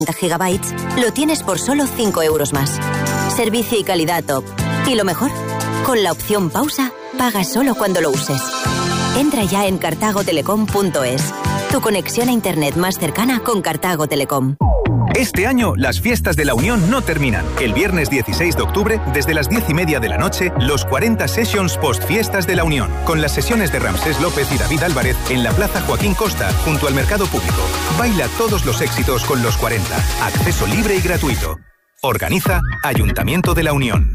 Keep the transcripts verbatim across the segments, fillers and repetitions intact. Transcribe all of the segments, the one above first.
gigabytes, lo tienes por solo cinco euros más. Servicio y calidad top. Y lo mejor, con la opción pausa, pagas solo cuando lo uses. Entra ya en cartago telecom punto es. Tu conexión a internet más cercana con Cartago Telecom. Este año, las fiestas de la Unión no terminan. El viernes dieciséis de octubre, desde las diez y media de la noche, los cuarenta Sessions Post-Fiestas de la Unión, con las sesiones de Ramsés López y David Álvarez en la Plaza Joaquín Costa, junto al Mercado Público. Baila todos los éxitos con los cuarenta. Acceso libre y gratuito. Organiza Ayuntamiento de la Unión.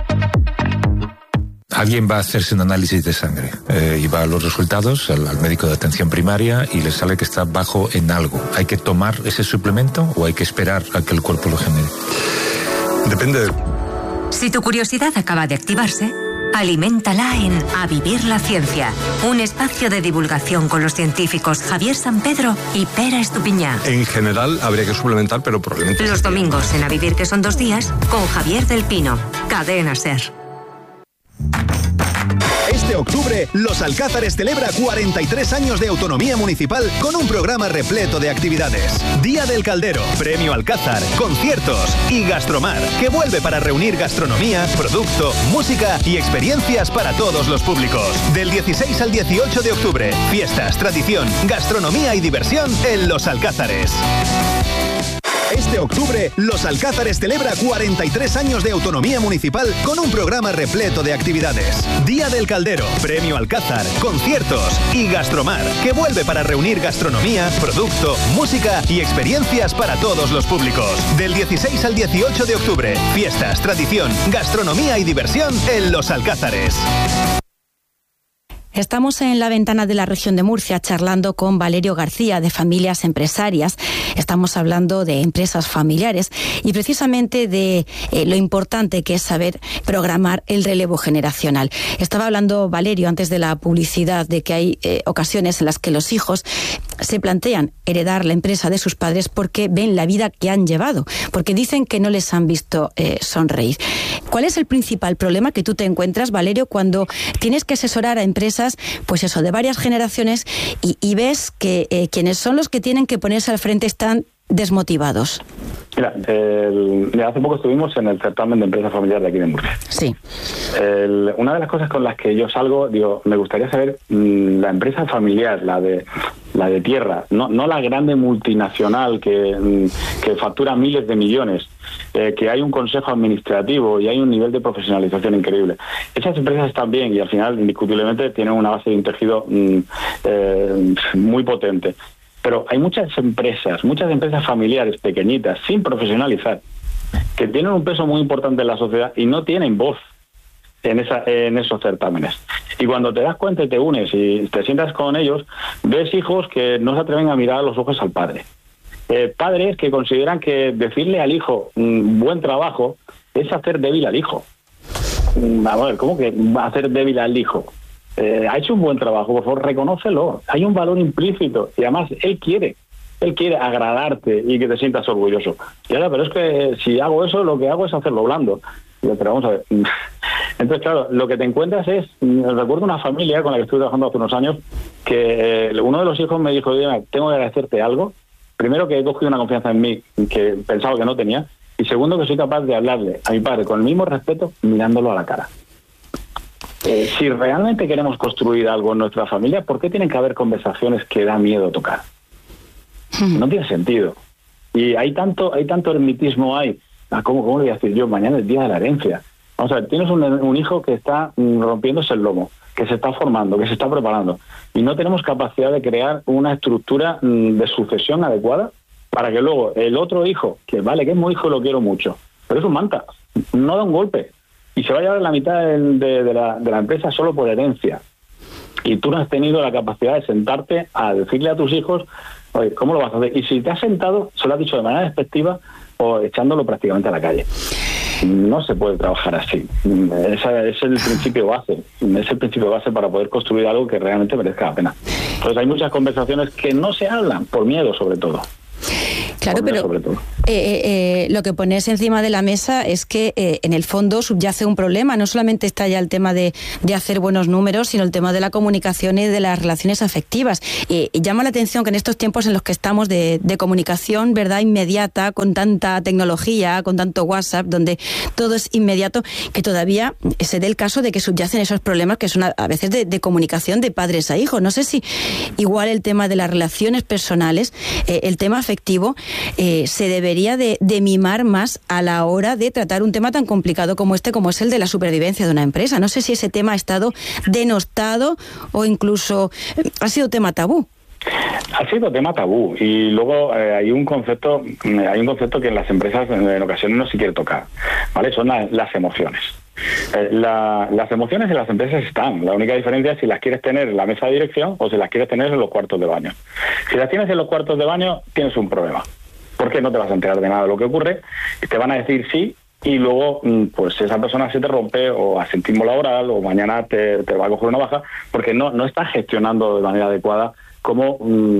Alguien va a hacerse un análisis de sangre eh, y va a los resultados al, al médico de atención primaria y le sale que está bajo en algo. ¿Hay que tomar ese suplemento o hay que esperar a que el cuerpo lo genere? Depende. Si tu curiosidad acaba de activarse, aliméntala en A Vivir la Ciencia, un espacio de divulgación con los científicos Javier San Pedro y Pera Estupiñá. En general habría que suplementar, pero probablemente... Los domingos en A Vivir, que son dos días, con Javier del Pino. Cadena SER. Este octubre, Los Alcázares celebra cuarenta y tres años de autonomía municipal con un programa repleto de actividades. Día del Caldero, Premio Alcázar, conciertos y Gastromar, que vuelve para reunir gastronomía, producto, música y experiencias para todos los públicos. Del dieciséis al dieciocho de octubre, fiestas, tradición, gastronomía y diversión en Los Alcázares. Este octubre, Los Alcázares celebra cuarenta y tres años de autonomía municipal con un programa repleto de actividades. Día del Caldero, Premio Alcázar, conciertos y Gastromar, que vuelve para reunir gastronomía, producto, música y experiencias para todos los públicos. Del dieciséis al dieciocho de octubre, fiestas, tradición, gastronomía y diversión en Los Alcázares. Estamos en la ventana de la región de Murcia charlando con Valerio García de Familias Empresarias. Estamos hablando de empresas familiares y precisamente de eh, lo importante que es saber programar el relevo generacional. Estaba hablando Valerio antes de la publicidad de que hay eh, ocasiones en las que los hijos se plantean heredar la empresa de sus padres porque ven la vida que han llevado, porque dicen que no les han visto eh, sonreír. ¿Cuál es el principal problema que tú te encuentras, Valerio, cuando tienes que asesorar a empresas, pues eso, de varias generaciones y, y ves que eh, quienes son los que tienen que ponerse al frente están desmotivados? Mira, el, hace poco estuvimos en el certamen de empresa familiar de aquí de Murcia. Sí. El, una de las cosas con las que yo salgo, digo, me gustaría saber mmm, la empresa familiar, la de la de tierra, no, no la grande multinacional que, mmm, que factura miles de millones, eh, que hay un consejo administrativo y hay un nivel de profesionalización increíble. Esas empresas están bien y al final, indiscutiblemente, tienen una base de un tejido mmm, eh, muy potente. Pero hay muchas empresas, muchas empresas familiares pequeñitas, sin profesionalizar, que tienen un peso muy importante en la sociedad y no tienen voz en esa en esos certámenes. Y cuando te das cuenta y te unes y te sientas con ellos, ves hijos que no se atreven a mirar a los ojos al padre. Eh, padres que consideran que decirle al hijo un buen trabajo es hacer débil al hijo. A ver, ¿cómo que va a hacer débil al hijo? Eh, ha hecho un buen trabajo, por favor, reconócelo. Hay un valor implícito y además él quiere, él quiere agradarte y que te sientas orgulloso. Y ahora, pero es que si hago eso, lo que hago es hacerlo blando. Pero vamos a ver. Entonces, claro, lo que te encuentras es, recuerdo una familia con la que estuve trabajando hace unos años, que eh, uno de los hijos me dijo, tengo que agradecerte algo. Primero, que he cogido una confianza en mí que pensaba que no tenía. Y segundo, que soy capaz de hablarle a mi padre con el mismo respeto, mirándolo a la cara. Eh, si realmente queremos construir algo en nuestra familia, ¿por qué tienen que haber conversaciones que da miedo tocar? No tiene sentido. Y hay tanto hay tanto ermitismo ahí. Ah, ¿cómo, ¿Cómo le voy a decir yo? Mañana es día de la herencia. Vamos a ver, tienes un, un hijo que está mm, rompiéndose el lomo, que se está formando, que se está preparando. Y no tenemos capacidad de crear una estructura mm, de sucesión adecuada para que luego el otro hijo, que vale, que es mi hijo y lo quiero mucho, pero es un manta, no da un golpe. Y se va a llevar la mitad de, de, de, la, de la empresa solo por herencia. Y tú no has tenido la capacidad de sentarte a decirle a tus hijos, oye, ¿cómo lo vas a hacer? Y si te has sentado, se lo has dicho de manera despectiva o echándolo prácticamente a la calle. No se puede trabajar así. Ese es el principio base. Es el principio base para poder construir algo que realmente merezca la pena. Entonces hay muchas conversaciones que no se hablan, por miedo sobre todo. Claro, pero eh, eh, lo que pones encima de la mesa es que eh, en el fondo subyace un problema. No solamente está ya el tema de, de hacer buenos números, sino el tema de la comunicación y de las relaciones afectivas. Eh, y llama la atención que en estos tiempos en los que estamos de, de comunicación, ¿verdad?, inmediata, con tanta tecnología, con tanto WhatsApp, donde todo es inmediato, que todavía se dé el caso de que subyacen esos problemas que son a, a veces de, de comunicación de padres a hijos. No sé si igual el tema de las relaciones personales, eh, el tema afectivo, eh, se debería de, de mimar más a la hora de tratar un tema tan complicado como este, como es el de la supervivencia de una empresa. No sé si ese tema ha estado denostado o incluso eh, ha sido tema tabú. Ha sido tema tabú y luego eh, hay un concepto hay un concepto que en las empresas en, en ocasiones no se quiere tocar, ¿vale? Son la, las emociones. Eh, la, las emociones en las empresas están. La única diferencia es si las quieres tener en la mesa de dirección o si las quieres tener en los cuartos de baño. Si las tienes en los cuartos de baño, tienes un problema, porque no te vas a enterar de nada de lo que ocurre, te van a decir sí, y luego pues esa persona se te rompe o asentismo laboral o mañana te, te va a coger una baja porque no, no estás gestionando de manera adecuada cómo,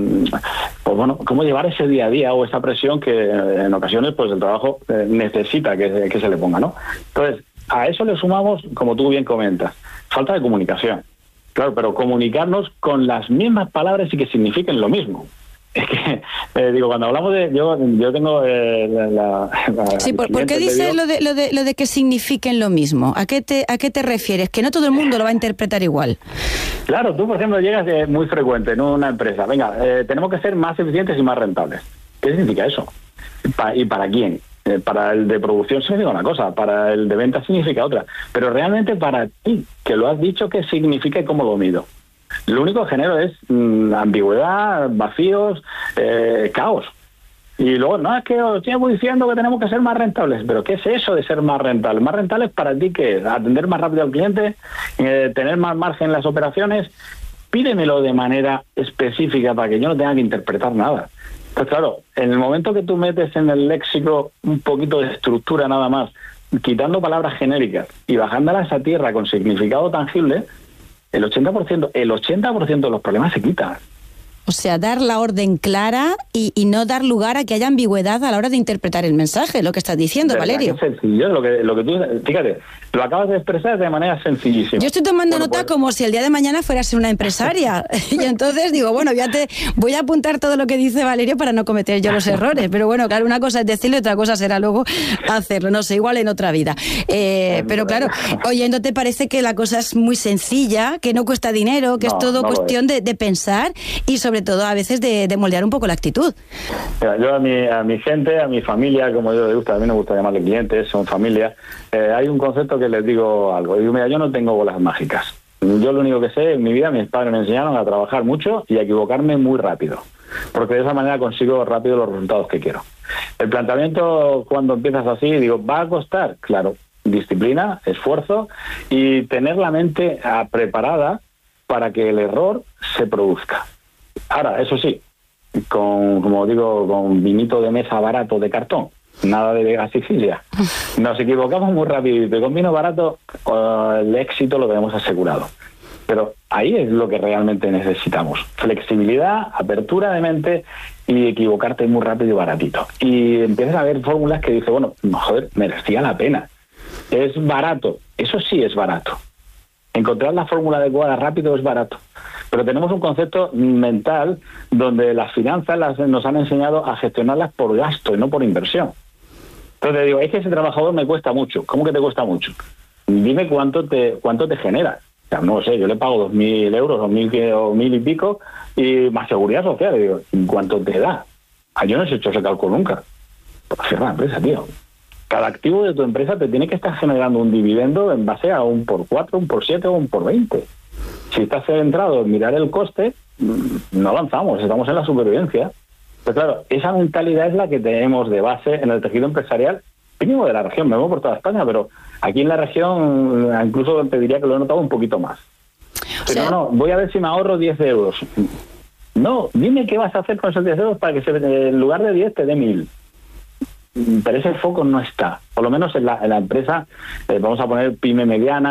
pues bueno, cómo llevar ese día a día o esa presión que en ocasiones pues el trabajo eh, necesita que, que se le ponga, ¿no? Entonces, a eso le sumamos, como tú bien comentas, falta de comunicación. Claro, pero comunicarnos con las mismas palabras y que signifiquen lo mismo. Es que, eh, digo, cuando hablamos de... Yo yo tengo eh, la, la... Sí, ¿por, ¿por qué dices lo de, lo, de, lo de que signifiquen lo mismo? ¿A qué, te, ¿A qué te refieres? Que no todo el mundo lo va a interpretar igual. Claro, tú, por ejemplo, llegas eh, muy frecuente en una empresa. Venga, eh, tenemos que ser más eficientes y más rentables. ¿Qué significa eso? Pa- ¿Y para quién? Eh, para el de producción significa una cosa, para el de venta significa otra. Pero realmente para ti, que lo has dicho, ¿qué significa y cómo lo mido? Lo único que genero es mmm, ambigüedad, vacíos, eh, caos. Y luego, no, es que os llevo diciendo que tenemos que ser más rentables. ¿Pero qué es eso de ser más rentable? ¿Más rentables para ti qué es? ¿Atender más rápido al cliente? Eh, ¿Tener más margen en las operaciones? Pídemelo de manera específica para que yo no tenga que interpretar nada. Pues claro, en el momento que tú metes en el léxico un poquito de estructura nada más, quitando palabras genéricas y bajándolas a tierra con significado tangible, el ochenta por ciento, el ochenta por ciento de los problemas se quitan. O sea, dar la orden clara y, y no dar lugar a que haya ambigüedad a la hora de interpretar el mensaje, lo que estás diciendo, Valerio. Es sencillo, lo que, lo que tú, fíjate, lo acabas de expresar de manera sencillísima. Yo estoy tomando bueno, nota pues, como si el día de mañana fueras una empresaria. Y entonces digo, bueno, ya te voy a apuntar todo lo que dice Valerio para no cometer yo los errores. Pero bueno, claro, una cosa es decirlo y otra cosa será luego hacerlo. No sé, igual en otra vida. Eh, pero claro, oyéndote parece que la cosa es muy sencilla, que no cuesta dinero, que no, es todo no cuestión de, de pensar y sobre sobre todo a veces de, de moldear un poco la actitud. Mira, yo a mi, a mi gente, a mi familia, como yo les gusta, a mí me gusta llamarle clientes, son familia, eh, hay un concepto que les digo algo. Digo, mira, yo no tengo bolas mágicas. Yo lo único que sé en mi vida, mis padres me enseñaron a trabajar mucho y a equivocarme muy rápido, porque de esa manera consigo rápido los resultados que quiero. El planteamiento, cuando empiezas así, digo, ¿va a costar? Claro, disciplina, esfuerzo y tener la mente ah, preparada para que el error se produzca. Ahora, eso sí, con, como digo, con vinito de mesa barato de cartón, nada de Vega Sicilia. Nos equivocamos muy rápido y con vino barato uh, el éxito lo tenemos asegurado. Pero ahí es lo que realmente necesitamos. Flexibilidad, apertura de mente y equivocarte muy rápido y baratito. Y empiezas a ver fórmulas que dices, bueno, joder, merecía la pena. Es barato, eso sí es barato. Encontrar la fórmula adecuada rápido es barato. Pero tenemos un concepto mental donde las finanzas las, nos han enseñado a gestionarlas por gasto y no por inversión. Entonces digo, es que ese trabajador me cuesta mucho. ¿Cómo que te cuesta mucho? Dime cuánto te cuánto te genera. O sea, no sé, yo le pago dos mil euros o mil, o mil y pico y más seguridad social. Y digo, ¿cuánto te da? Ah, yo no he hecho ese cálculo nunca. Pues cierra la empresa, tío. Cada activo de tu empresa te tiene que estar generando un dividendo en base a un por cuatro, un por siete o un por veinte. Si estás centrado en mirar el coste, no avanzamos, estamos en la supervivencia. Pero claro, esa mentalidad es la que tenemos de base en el tejido empresarial, mínimo de la región, me muevo por toda España, pero aquí en la región incluso te diría que lo he notado un poquito más. Pero o sea, no, no, voy a ver si me ahorro diez euros. No, dime qué vas a hacer con esos diez euros para que se, en lugar de diez te dé mil. Pero ese foco no está, por lo menos en la, en la empresa, eh, vamos a poner pyme mediana,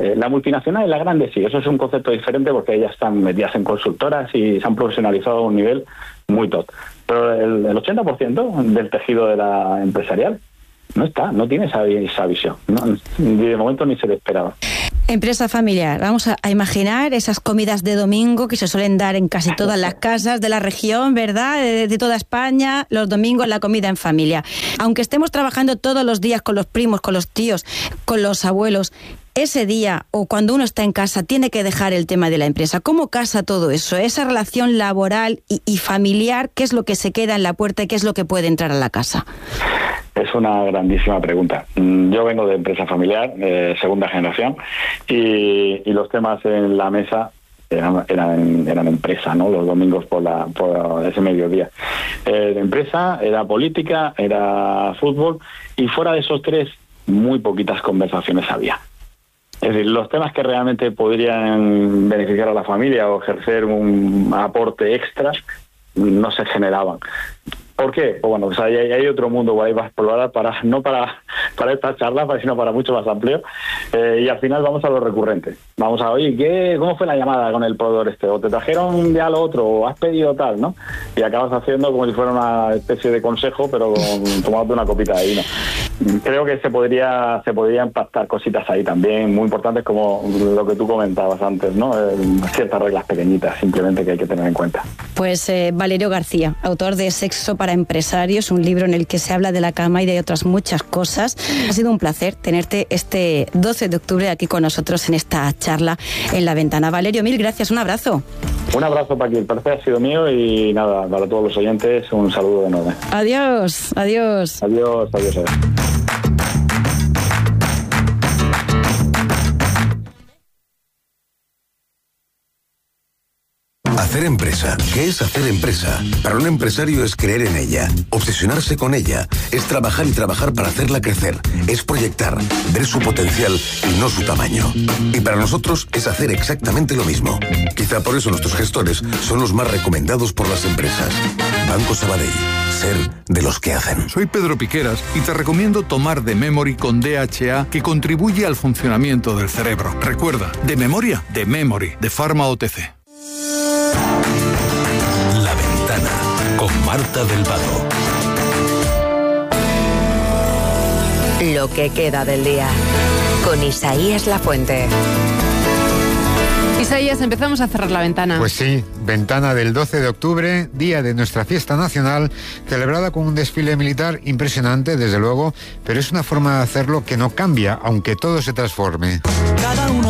Eh, la multinacional y la grande sí, eso es un concepto diferente porque ellas están metidas en consultoras y se han profesionalizado a un nivel muy top. Pero el, el ochenta por ciento del tejido de la empresarial no está, no tiene esa, esa visión. No, de momento ni se le esperaba. Empresa familiar. Vamos a, a imaginar esas comidas de domingo que se suelen dar en casi todas las casas de la región, ¿verdad? De, de toda España, los domingos la comida en familia. Aunque estemos trabajando todos los días con los primos, con los tíos, con los abuelos, ese día o cuando uno está en casa tiene que dejar el tema de la empresa. ¿Cómo casa todo eso? Esa relación laboral y, y familiar, ¿qué es lo que se queda en la puerta y qué es lo que puede entrar a la casa? Es una grandísima pregunta. Yo vengo de empresa familiar, eh, segunda generación, y, y los temas en la mesa eran, eran, eran empresa, ¿no? Los domingos por, la, por ese mediodía. Eh, empresa, era política, era fútbol, y fuera de esos tres, muy poquitas conversaciones había. Es decir, los temas que realmente podrían beneficiar a la familia o ejercer un aporte extra no se generaban. ¿Por qué? Pues bueno, pues hay, hay otro mundo por ahí para explorar, para, no para, para esta charla, sino para mucho más amplio. Eh, y al final vamos a lo recurrente. Vamos a, oye, ¿qué, ¿cómo fue la llamada con el proveedor este? ¿O te trajeron ya lo otro? ¿O has pedido tal? ¿No? Y acabas haciendo como si fuera una especie de consejo, pero con, tomándote una copita de vino. Creo que se podría se podrían impactar cositas ahí también, muy importantes, como lo que tú comentabas antes, ¿no? Eh, ciertas reglas pequeñitas, simplemente, que hay que tener en cuenta. Pues eh, Valerio García, autor de Sexo para Empresarios, un libro en el que se habla de la cama y de otras muchas cosas. Ha sido un placer tenerte este doce de octubre aquí con nosotros en esta charla en La Ventana. Valerio, mil gracias, un abrazo. Un abrazo, Paqui, el placer ha sido mío y nada, para todos los oyentes, un saludo enorme. Adiós, adiós. Adiós, adiós, adiós. Hacer empresa. ¿Qué es hacer empresa? Para un empresario es creer en ella, obsesionarse con ella, es trabajar y trabajar para hacerla crecer, es proyectar, ver su potencial y no su tamaño. Y para nosotros es hacer exactamente lo mismo. Quizá por eso nuestros gestores son los más recomendados por las empresas. Banco Sabadell. Ser de los que hacen. Soy Pedro Piqueras y te recomiendo tomar The Memory con D H A, que contribuye al funcionamiento del cerebro. Recuerda, de memoria, The Memory, de Pharma O T C. La Ventana, con Marta del Vado. Lo que queda del día, con Isaías Lafuente. Isaías, empezamos a cerrar la ventana. Pues sí, ventana del doce de octubre, día de nuestra fiesta nacional, celebrada con un desfile militar impresionante, desde luego, pero es una forma de hacerlo que no cambia, aunque todo se transforme. Cada uno